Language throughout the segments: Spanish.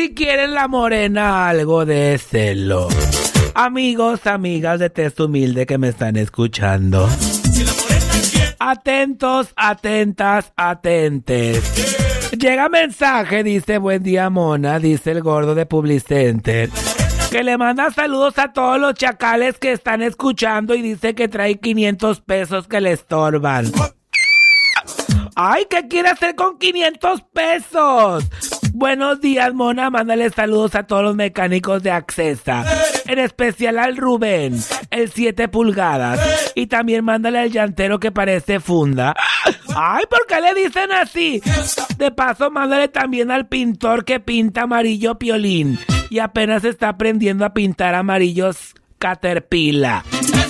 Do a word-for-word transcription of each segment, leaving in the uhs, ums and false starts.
si quieren la morena algo de celo. Amigos, amigas de Tez Humilde que me están escuchando. Atentos, atentas, atentes. Llega mensaje, dice buen día mona, dice el gordo de Publicenter, que le manda saludos a todos los chacales que están escuchando y dice que trae quinientos pesos que le estorban. Ay, ¿qué quiere hacer con quinientos pesos? Buenos días, mona, mándale saludos a todos los mecánicos de Accesa, en especial al Rubén, el siete pulgadas, y también mándale al llantero que parece funda. Ay, ¿por qué le dicen así? De paso, mándale también al pintor que pinta amarillo Piolín, y apenas está aprendiendo a pintar amarillos Caterpillar.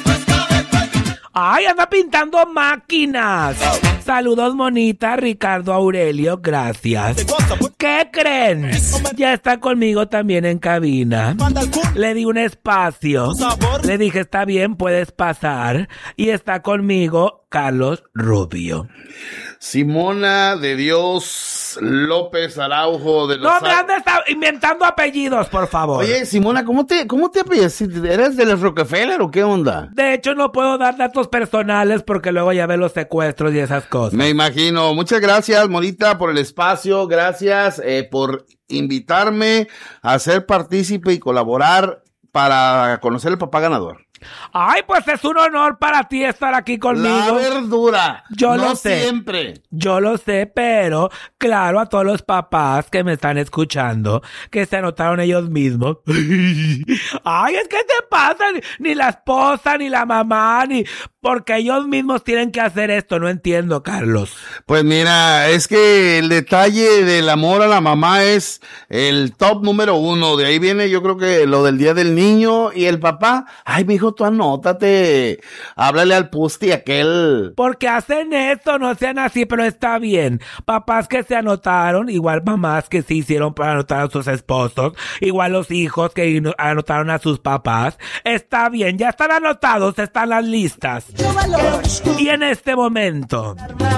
¡Ay, anda pintando máquinas! Saludos, monita, Ricardo Aurelio, gracias. ¿Qué creen? Ya está conmigo también en cabina. Le di un espacio. Le dije, está bien, puedes pasar. Y está conmigo Carlos Rubio. Simona de Dios López Araujo de los... No me andes inventando apellidos, por favor. Oye, Simona, ¿cómo te, cómo te apellidas? ¿Eres de los Rockefeller o qué onda? De hecho, no puedo dar datos personales porque luego ya ve los secuestros y esas cosas. Me imagino. Muchas gracias, Monita, por el espacio. Gracias eh, por invitarme a ser partícipe y colaborar para conocer el papá ganador. Ay, pues es un honor para ti estar aquí conmigo. La verdura. Yo no lo sé. siempre. Yo lo sé, pero claro, a todos los papás que me están escuchando, que se anotaron ellos mismos. Ay, es que te pasa, ni, ni la esposa, ni la mamá, ni... Porque ellos mismos tienen que hacer esto, no entiendo, Carlos. Pues mira, es que el detalle del amor a la mamá es el top número uno. De ahí viene, yo creo que lo del Día del Niño y el papá. Ay, mijo, tú anótate. Háblale al pusti aquel. Porque hacen esto, no sean así, pero está bien. Papás que se anotaron, igual mamás que se hicieron para anotar a sus esposos, igual los hijos que anotaron a sus papás. Está bien, ya están anotados, están las listas. Y en este momento,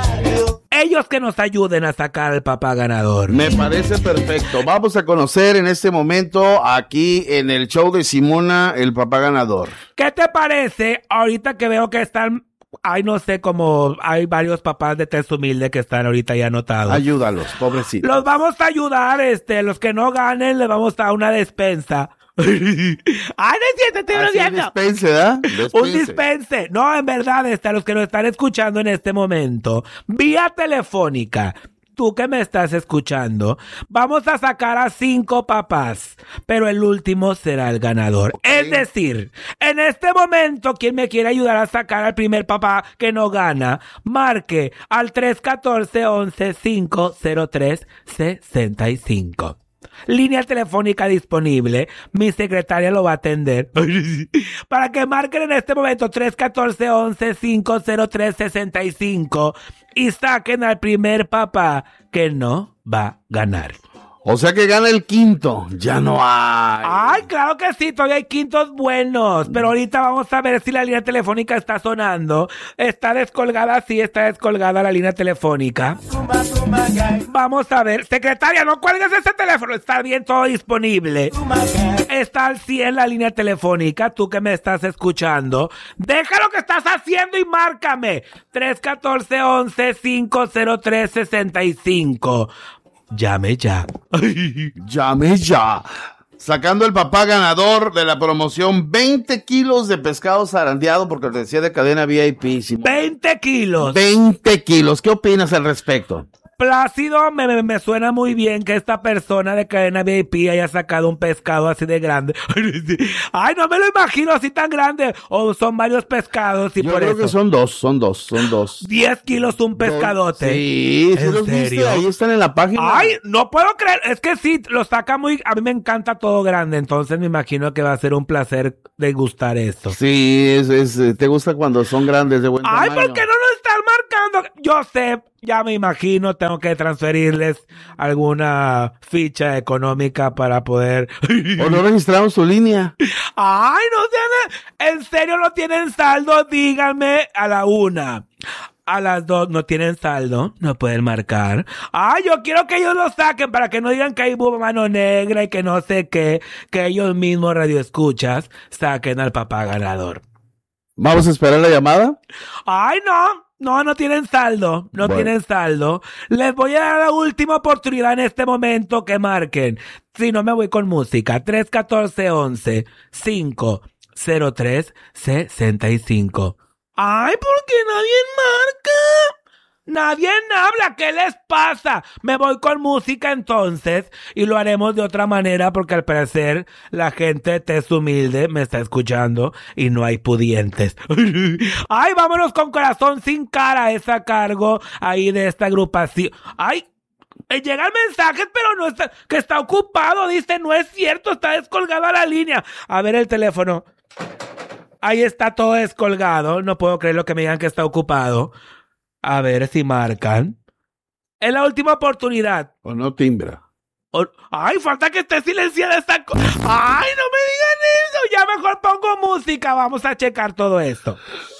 ellos que nos ayuden a sacar al papá ganador. Me parece perfecto. Vamos a conocer en este momento aquí en el show de Simona el papá ganador. ¿Qué te parece ahorita que veo que están... Ay, no sé, como hay varios papás de Tez Humilde que están ahorita ya anotados. Ayúdalos, pobrecitos. Los vamos a ayudar, este, los que no ganen, les vamos a dar una despensa. Ay, no es cierto, estoy bromeando. Un dispense, ¿verdad? Despense. Un dispense. No, en verdad, este, a los que nos están escuchando en este momento, vía telefónica, tú que me estás escuchando, vamos a sacar a cinco papás, pero el último será el ganador. Okay. Es decir, en este momento, quien me quiere ayudar a sacar al primer papá que no gana, marque al tres uno cuatro, once, cinco cero tres, sesenta y cinco. Línea telefónica disponible. Mi secretaria lo va a atender. Para que marquen en este momento tres uno cuatro, once, cinco cero tres, sesenta y cinco y saquen al primer papá que no va a ganar. O sea que gana el quinto. Ya no hay. Ay, claro que sí, todavía hay quintos buenos. Pero ahorita vamos a ver si la línea telefónica está sonando. Está descolgada, sí, está descolgada la línea telefónica. Vamos a ver. Secretaria, no cuelgues ese teléfono. Está bien todo disponible. Está al cien la línea telefónica. Tú que me estás escuchando, deja lo que estás haciendo y márcame. tres uno cuatro, once, cinco cero tres, sesenta y cinco. Llame ya. Llame ya. Sacando el papá ganador de la promoción, veinte kilos de pescado zarandeado por cortesía de Cadena V I P. veinte kilos. veinte kilos. ¿Qué opinas al respecto? Plácido, me, me, me suena muy bien que esta persona de Cadena V I P haya sacado un pescado así de grande. Ay, no me lo imagino así tan grande. O son varios pescados y Yo por creo eso. que son dos, son dos, son dos. diez kilos un pescadote. Sí, ¿sí ¿En los serio? viste? Ahí están en la página. Ay, no puedo creer. Es que sí, lo saca muy... A mí me encanta todo grande. Entonces me imagino que va a ser un placer degustar esto. Sí, es, es, te gusta cuando son grandes de buen Ay, tamaño. ¿por qué no lo están marcando? Yo sé, ya me imagino, tengo que transferirles alguna ficha económica para poder... ¿O no registraron su línea? Ay, no sean... ¿En serio no tienen saldo? Díganme a la una. A las dos no tienen saldo, no pueden marcar. Ah, yo quiero que ellos lo saquen para que no digan que hay mano negra y que no sé qué, que ellos mismos radioescuchas saquen al papá ganador. ¿Vamos a esperar la llamada? Ay, no. No, no tienen saldo, no bueno. tienen saldo. Les voy a dar la última oportunidad en este momento que marquen. Si no, me voy con música. tres uno cuatro, once, cinco cero tres, sesenta y cinco. Ay, ¿por qué nadie marca? Nadie habla, ¿qué les pasa? Me voy con música entonces y lo haremos de otra manera porque al parecer la gente tez humilde me está escuchando y no hay pudientes. Ay, vámonos con Corazón Sin Cara, es a cargo ahí de esta agrupación. Ay, llegan mensajes pero no está, que está ocupado, dice, no es cierto, está descolgada la línea. A ver el teléfono. Ahí está todo descolgado, no puedo creer lo que me digan que está ocupado. A ver si marcan. Es la última oportunidad. O no timbra. O... Ay, falta que esté silenciada esta cosa. Ay, no me digan eso. Ya mejor pongo música. Vamos a checar todo esto.